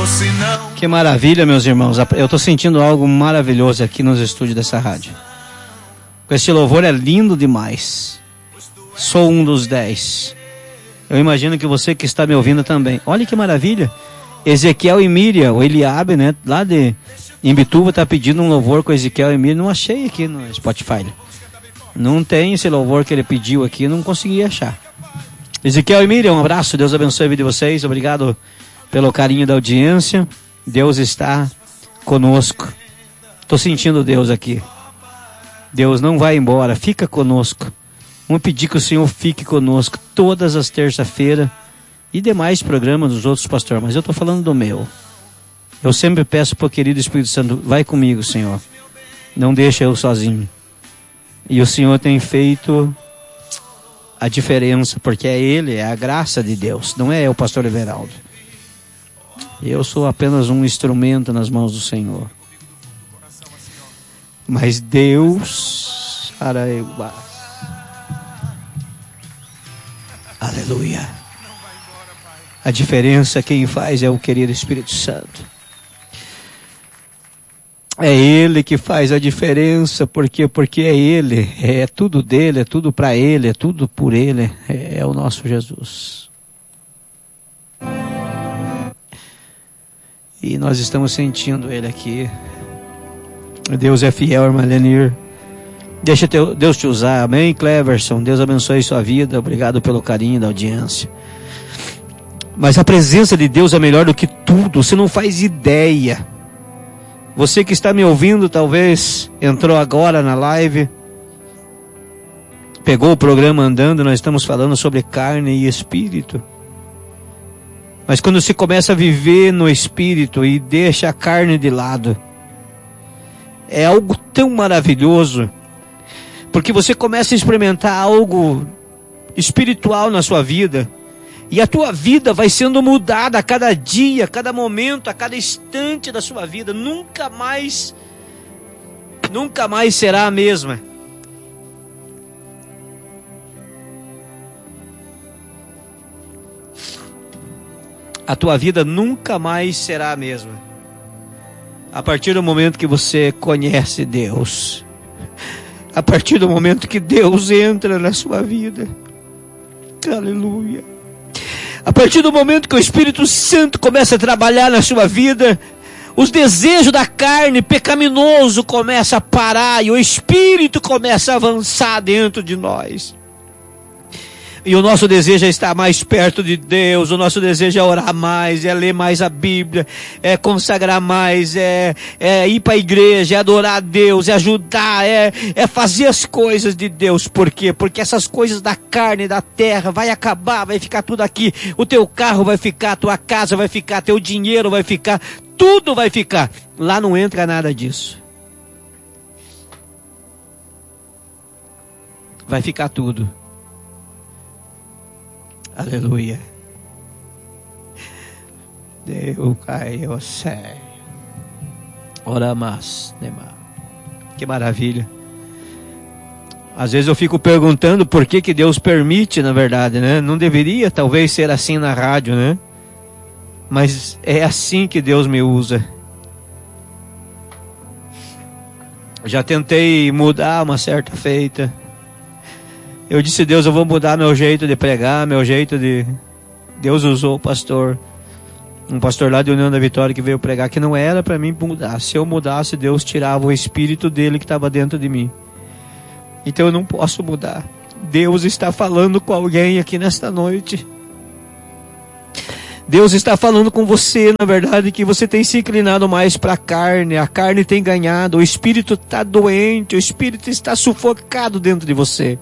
Que maravilha, meus irmãos. Eu estou sentindo algo maravilhoso aqui nos estúdios dessa rádio. Esse louvor é lindo demais. Sou um dos 10. Eu imagino que você que está me ouvindo também. Olha que maravilha. Ezequiel e Miriam, o Eliabe, né? Lá de Imbituba está pedindo um louvor com Ezequiel e Miriam. Não achei aqui no Spotify. Não tem esse louvor que ele pediu aqui. Não consegui achar. Ezequiel e Miriam, um abraço. Deus abençoe a vida de vocês. Obrigado pelo carinho da audiência. Deus está conosco. Estou sentindo Deus aqui. Deus não vai embora, fica conosco. Vamos pedir que o Senhor fique conosco todas as terças-feiras e demais programas dos outros pastores, mas eu estou falando do meu. Eu sempre peço para o querido Espírito Santo, vai comigo, Senhor. Não deixa eu sozinho. E o Senhor tem feito a diferença, porque é Ele, é a graça de Deus, não é eu, pastor Everaldo. Eu sou apenas um instrumento nas mãos do Senhor. Mas Deus... Aleluia. A diferença quem faz é o querido Espírito Santo. É Ele que faz a diferença, porque é Ele, é tudo dele, é tudo para Ele, é tudo por Ele, é o nosso Jesus. E nós estamos sentindo Ele aqui. Deus é fiel, irmã Lenir. Deixa Deus te usar, amém, Cleverson? Deus abençoe sua vida, obrigado pelo carinho da audiência. Mas a presença de Deus é melhor do que tudo, você não faz ideia. Você que está me ouvindo, talvez entrou agora na live, pegou o programa andando, nós estamos falando sobre carne e espírito. Mas quando você começa a viver no espírito e deixa a carne de lado, é algo tão maravilhoso, porque você começa a experimentar algo espiritual na sua vida, e a tua vida vai sendo mudada a cada dia, a cada momento, a cada instante da sua vida. Nunca mais será a mesma. A tua vida nunca mais será a mesma. A partir do momento que você conhece Deus. A partir do momento que Deus entra na sua vida. Aleluia. A partir do momento que o Espírito Santo começa a trabalhar na sua vida, os desejos da carne pecaminoso começam a parar e o Espírito começa a avançar dentro de nós. E o nosso desejo é estar mais perto de Deus, o nosso desejo é orar mais, é ler mais a Bíblia, é consagrar mais, é ir para a igreja, é adorar a Deus, é ajudar, é fazer as coisas de Deus. Por quê? Porque essas coisas da carne, da terra, vai acabar, vai ficar tudo aqui. O teu carro vai ficar, a tua casa vai ficar, teu dinheiro vai ficar, tudo vai ficar. Lá não entra nada disso. Vai ficar tudo. Aleluia. Deus caiu sei. Ora mais, que maravilha. Às vezes eu fico perguntando por que Deus permite, na verdade, né? Não deveria talvez ser assim na rádio, né? Mas é assim que Deus me usa. Já tentei mudar uma certa feita. Eu disse, Deus, eu vou mudar meu jeito de pregar, meu jeito de... Deus usou o pastor, um pastor lá de União da Vitória que veio pregar, que não era para mim mudar. Se eu mudasse, Deus tirava o espírito dele que estava dentro de mim. Então eu não posso mudar. Deus está falando com alguém aqui nesta noite. Deus está falando com você, na verdade, que você tem se inclinado mais para a carne tem ganhado, o espírito está doente, o espírito está sufocado dentro de você.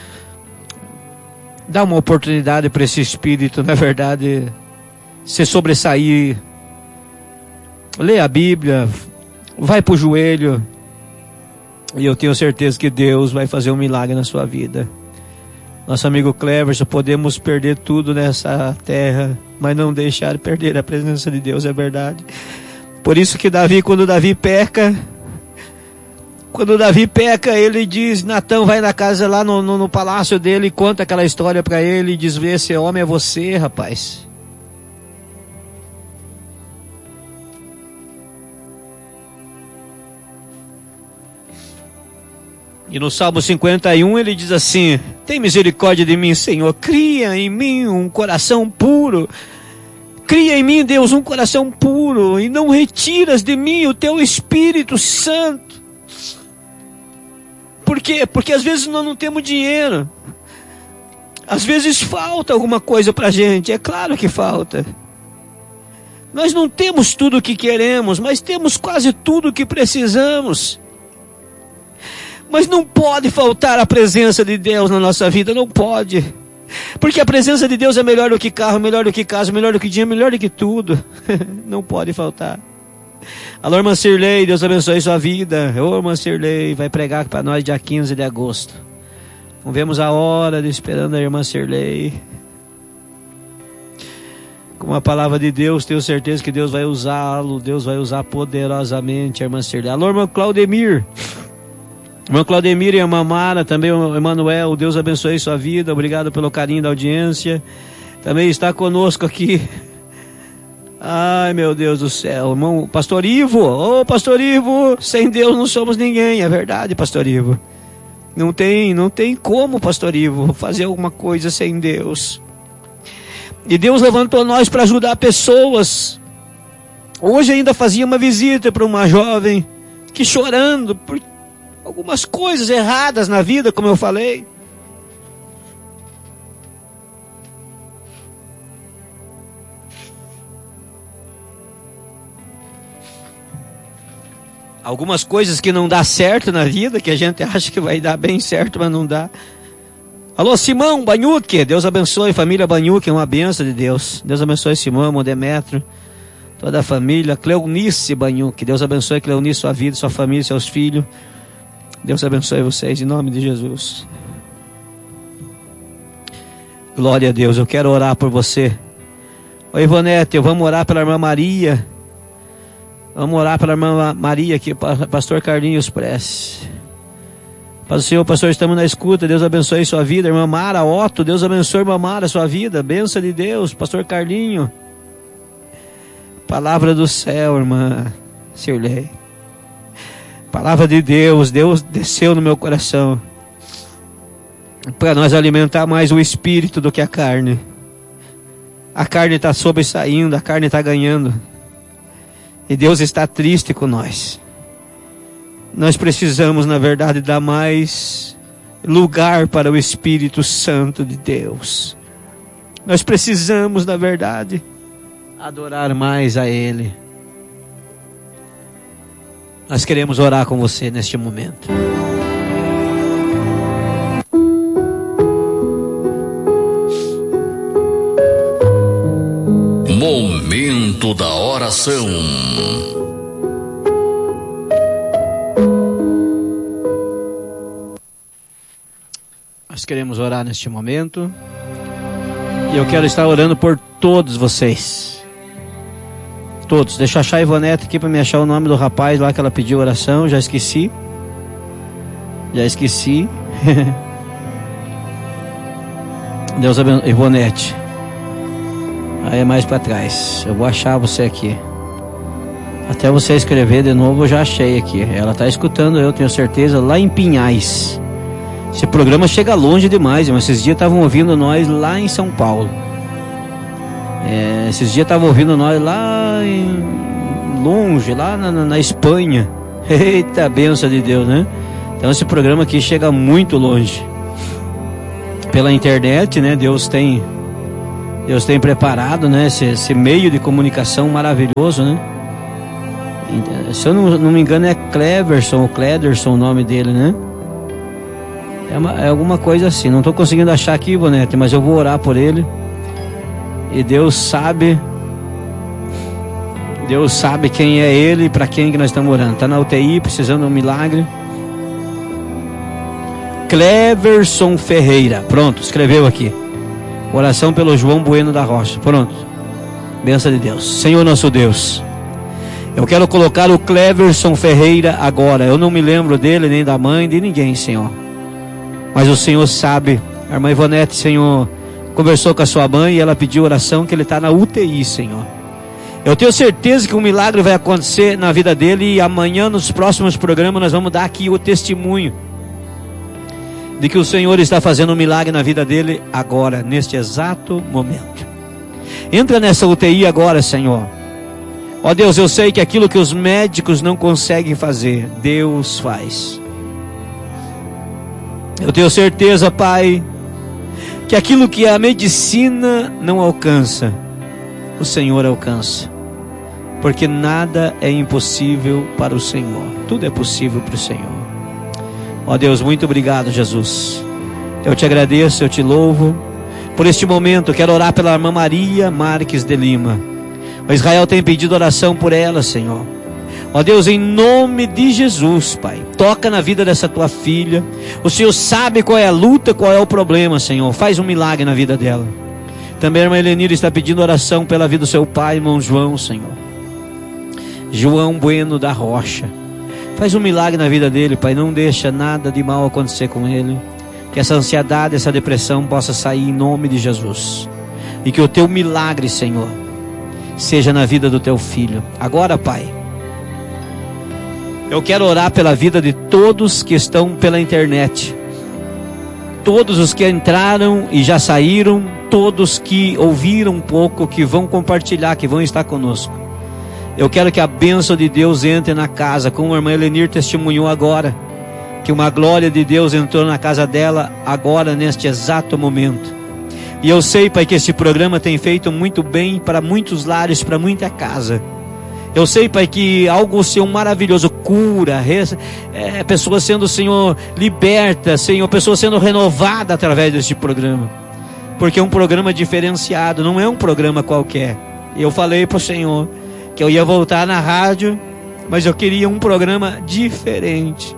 Dá uma oportunidade para esse espírito, na verdade, se sobressair. Lê a Bíblia, vai para o joelho, e eu tenho certeza que Deus vai fazer um milagre na sua vida. Nosso amigo Cleverson, podemos perder tudo nessa terra, mas não deixar perder a presença de Deus, é verdade. Por isso que Davi, quando Davi peca, ele diz, Natã vai na casa lá no palácio dele e conta aquela história para ele e diz, esse homem é você, rapaz. E no Salmo 51 ele diz assim: tem misericórdia de mim, Senhor, cria em mim um coração puro. Cria em mim, Deus, um coração puro, e não retiras de mim o teu Espírito Santo. Por quê? Porque às vezes nós não temos dinheiro. Às vezes falta alguma coisa pra gente, é claro que falta. Nós não temos tudo o que queremos, mas temos quase tudo o que precisamos. Mas não pode faltar a presença de Deus na nossa vida, não pode. Porque a presença de Deus é melhor do que carro, melhor do que casa, melhor do que dinheiro, melhor do que tudo. Não pode faltar. Alô, irmã Cirlei, Deus abençoe sua vida. Ô, irmã Cirlei, vai pregar para nós dia 15 de agosto. Não vemos a hora de esperando a irmã Cirlei. Com a palavra de Deus, tenho certeza que Deus vai usá-lo. Deus vai usar poderosamente a irmã Cirlei. Alô, irmão Claudemir. Irmão Claudemir e a irmã Mara, também o Emanuel, Deus abençoe sua vida, obrigado pelo carinho da audiência. Também está conosco aqui. Ai, meu Deus do céu, irmão Pastor Ivo. Ô, Pastor Ivo, sem Deus não somos ninguém, é verdade, Pastor Ivo. Não tem como, Pastor Ivo, fazer alguma coisa sem Deus. E Deus levantou nós para ajudar pessoas. Hoje ainda fazia uma visita para uma jovem que chorando por algumas coisas erradas na vida, como eu falei. Algumas coisas que não dá certo na vida, que a gente acha que vai dar bem certo, mas não dá. Alô, Simão Banhuque, Deus abençoe, família Banhuque, é uma benção de Deus. Deus abençoe Simão, Demetrio, toda a família. Cleonice Banhuque, Deus abençoe Cleonice, sua vida, sua família, seus filhos. Deus abençoe vocês, em nome de Jesus. Glória a Deus, eu quero orar por você. Ô Ivonete, vamos orar pela irmã Maria. Vamos orar pela irmã Maria aqui, pastor Carlinhos Prece. Paz do Senhor, pastor, estamos na escuta, Deus abençoe sua vida. Irmã Mara Otto, Deus abençoe irmã Mara, sua vida. Bênção de Deus, pastor Carlinho. Palavra do céu, irmã Cirlei. Palavra de Deus, Deus desceu no meu coração para nós alimentar mais o espírito do que a carne. A carne está sobressaindo, a carne está ganhando. E Deus está triste com nós. Nós precisamos, na verdade, dar mais lugar para o Espírito Santo de Deus. Nós precisamos, na verdade, adorar mais a Ele. Nós queremos orar com você neste momento. Momento da oração. Nós queremos orar neste momento. E eu quero estar orando por todos vocês. Todos. Deixa eu achar a Ivonete aqui para me achar o nome do rapaz lá que ela pediu oração. Já esqueci. Deus abençoe. Ivonete. Aí é mais para trás. Eu vou achar você aqui. Até você escrever de novo, eu já achei aqui. Ela está escutando, eu tenho certeza, lá em Pinhais. Esse programa chega longe demais, mas esses dias estavam ouvindo nós lá em São Paulo. Esses dias estavam ouvindo nós lá longe, lá na Espanha. Eita, benção de Deus, né? Então esse programa aqui chega muito longe. Pela internet, né? Deus tem preparado, né? Esse meio de comunicação maravilhoso, né? Se eu não me engano é Cleverson ou Clederson o nome dele, né? É alguma coisa assim. Não estou conseguindo achar aqui, Bonete, mas eu vou orar por ele. E Deus sabe quem é ele e para quem que nós estamos orando. Está na UTI, precisando de um milagre. Cleverson Ferreira. Pronto, escreveu aqui. Oração pelo João Bueno da Rocha. Pronto. Bênção de Deus. Senhor nosso Deus, eu quero colocar o Cleverson Ferreira agora. Eu não me lembro dele, nem da mãe, de ninguém, Senhor. Mas o Senhor sabe. A irmã Ivonete, Senhor, conversou com a sua mãe e ela pediu oração que ele está na UTI, Senhor. Eu tenho certeza que um milagre vai acontecer na vida dele. E amanhã, nos próximos programas, nós vamos dar aqui o testemunho de que o Senhor está fazendo um milagre na vida dele agora, neste exato momento. Entra nessa UTI agora, Senhor. Ó Deus, eu sei que aquilo que os médicos não conseguem fazer, Deus faz. Eu tenho certeza, Pai, que aquilo que a medicina não alcança, o Senhor alcança. Porque nada é impossível para o Senhor. Tudo é possível para o Senhor. Ó Deus, muito obrigado, Jesus. Eu te agradeço, eu te louvo por este momento. Quero orar pela irmã Maria Marques de Lima. O Israel tem pedido oração por ela, Senhor. Ó Deus, em nome de Jesus, Pai, toca na vida dessa tua filha. O Senhor sabe qual é a luta, qual é o problema, Senhor. Faz um milagre na vida dela. Também a irmã Helenira está pedindo oração pela vida do seu pai, irmão João, Senhor. João Bueno da Rocha. Faz um milagre na vida dele, Pai. Não deixa nada de mal acontecer com ele. Que essa ansiedade, essa depressão possa sair em nome de Jesus. E que o teu milagre, Senhor, seja na vida do teu filho. Agora, Pai, eu quero orar pela vida de todos que estão pela internet. Todos os que entraram e já saíram. Todos que ouviram um pouco, que vão compartilhar, que vão estar conosco. Eu quero que a bênção de Deus entre na casa, como a irmã Helenir testemunhou agora, que uma glória de Deus entrou na casa dela agora, neste exato momento. E eu sei, Pai, que este programa tem feito muito bem para muitos lares, para muita casa. Eu sei, Pai, que algo, Senhor, maravilhoso, cura, pessoas sendo, Senhor, libertas, Senhor, pessoas sendo renovadas através deste programa. Porque é um programa diferenciado, não é um programa qualquer. E eu falei para o Senhor que eu ia voltar na rádio, mas eu queria um programa diferente.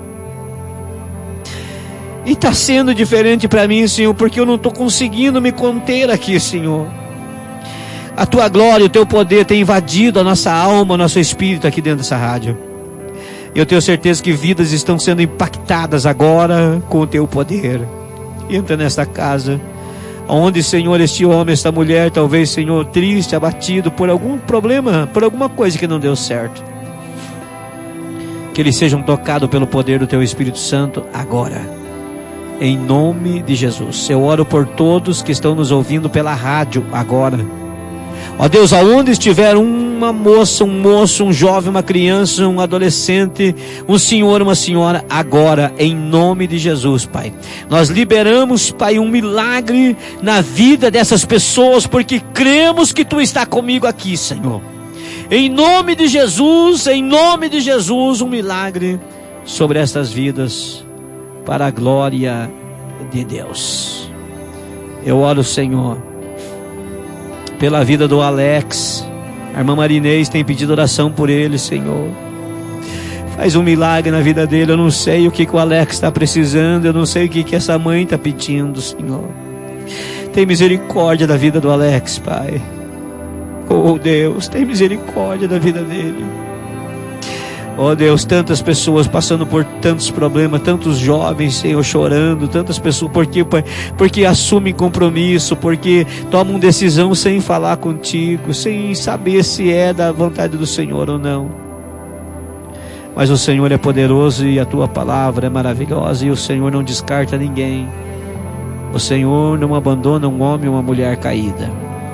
E está sendo diferente para mim, Senhor, porque eu não estou conseguindo me conter aqui, Senhor. A tua glória, o teu poder tem invadido a nossa alma, o nosso espírito aqui dentro dessa rádio. Eu tenho certeza que vidas estão sendo impactadas agora com o teu poder. Entra nesta casa, onde, Senhor, este homem, esta mulher, talvez, Senhor, triste, abatido por algum problema, por alguma coisa que não deu certo. Que eles sejam tocados pelo poder do teu Espírito Santo agora. Em nome de Jesus. Eu oro por todos que estão nos ouvindo pela rádio agora. Ó Deus, aonde estiver uma moça, um moço, um jovem, uma criança, um adolescente, um senhor, uma senhora, agora, em nome de Jesus, Pai. Nós liberamos, Pai, um milagre na vida dessas pessoas, porque cremos que Tu está comigo aqui, Senhor. Em nome de Jesus, um milagre sobre essas vidas, para a glória de Deus. Eu oro, Senhor, pela vida do Alex. A irmã Marinês tem pedido oração por ele, Senhor. Faz um milagre na vida dele. Eu não sei o que o Alex está precisando. Eu não sei o que essa mãe está pedindo, Senhor. Tem misericórdia da vida do Alex, Pai. Oh Deus, tem misericórdia da vida dele. Oh Deus, tantas pessoas passando por tantos problemas, tantos jovens, Senhor, chorando, tantas pessoas, porque assumem compromisso, porque tomam decisão sem falar contigo, sem saber se é da vontade do Senhor ou não. Mas o Senhor é poderoso e a tua palavra é maravilhosa, e o Senhor não descarta ninguém. O Senhor não abandona um homem ou uma mulher caída.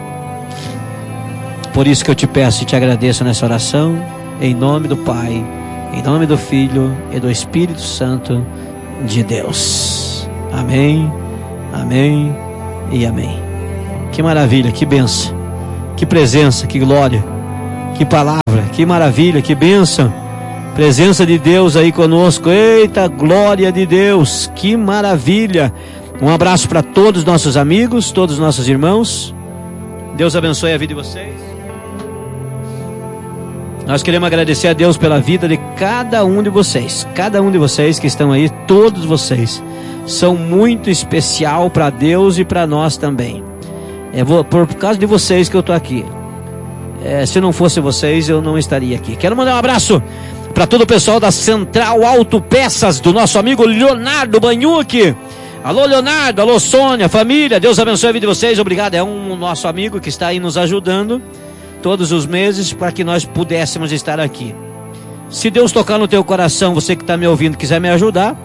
Por isso que eu te peço e te agradeço nessa oração, em nome do Pai, em nome do Filho e do Espírito Santo de Deus. Amém, amém e amém. Que maravilha, que bênção, que presença, que glória, que palavra, que maravilha, que bênção. Presença de Deus aí conosco. Eita, glória de Deus, que maravilha. Um abraço para todos os nossos amigos, todos os nossos irmãos. Deus abençoe a vida de vocês. Nós queremos agradecer a Deus pela vida de cada um de vocês que estão aí, todos vocês são muito especial para Deus e para nós também. Por causa de vocês que eu estou aqui. Se não fosse vocês, eu não estaria aqui. Quero mandar um abraço para todo o pessoal da Central Autopeças, do nosso amigo Leonardo Banhuque. Alô Leonardo, alô Sônia, família, Deus abençoe a vida de vocês. Obrigado, é um nosso amigo que está aí nos ajudando todos os meses para que nós pudéssemos estar aqui. Se Deus tocar no teu coração, você que está me ouvindo, quiser me ajudar,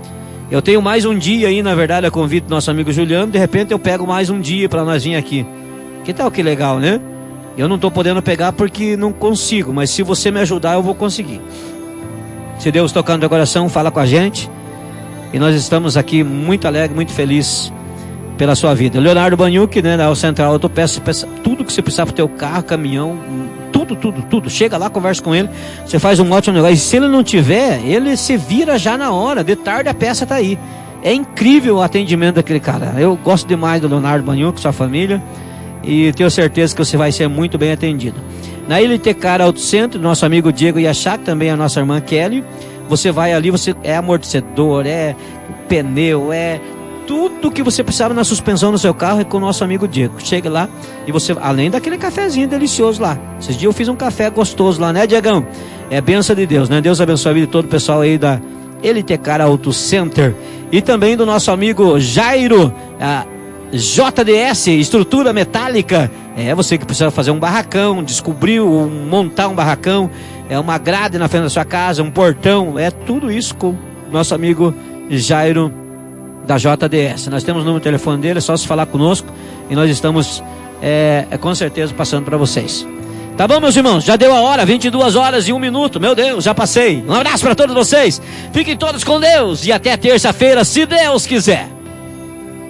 Eu tenho mais um dia aí, na verdade, a convite do nosso amigo Juliano. De repente eu pego mais um dia para nós vir aqui. Que tal que legal, né? Eu não estou podendo pegar porque não consigo, mas se você me ajudar eu vou conseguir. Se Deus tocar no teu coração, fala com a gente. E nós estamos aqui muito alegres, muito felizes pela sua vida. Leonardo Baniuk, né, da Central Autopeça, tudo que você precisar para o teu carro, caminhão, tudo. Chega lá, conversa com ele, você faz um ótimo negócio. E se ele não tiver, ele se vira já na hora. De tarde a peça está aí. É incrível o atendimento daquele cara. Eu gosto demais do Leonardo Baniuk, sua família, e tenho certeza que você vai ser muito bem atendido. Na LT Car Auto Center, nosso amigo Diego Yachak, também a nossa irmã Kelly. Você vai ali, você é amortecedor, é pneu, é tudo que você precisava na suspensão do seu carro é com o nosso amigo Diego. Chega lá e você, além daquele cafezinho delicioso lá. Esses dias eu fiz um café gostoso lá, né, Diegão? É bênção de Deus, né? Deus abençoe a vida de todo o pessoal aí da LT Car Auto Center. E também do nosso amigo Jairo, a JDS, estrutura metálica. É você que precisa fazer um barracão, descobriu, montar um barracão, é uma grade na frente da sua casa, um portão, é tudo isso com o nosso amigo Jairo da JDS. Nós temos o número de telefone dele, é só se falar conosco e nós estamos com certeza passando para vocês. Tá bom, meus irmãos? Já deu a hora, 22h01, meu Deus, já passei. Um abraço para todos vocês, fiquem todos com Deus e até terça-feira, se Deus quiser.